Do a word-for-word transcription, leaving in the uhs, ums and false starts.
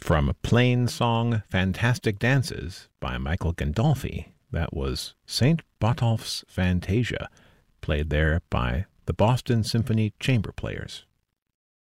From Plain Song Fantastic Dances by Michael Gandolfi, that was Saint Botolph's Fantasia, played there by the Boston Symphony Chamber Players.